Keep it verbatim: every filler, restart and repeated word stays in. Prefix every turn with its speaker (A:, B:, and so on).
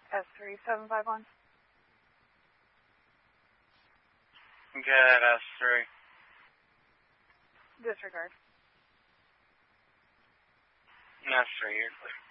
A: S three seven five one.
B: Get S three.
A: Disregard.
B: S three, you're clear.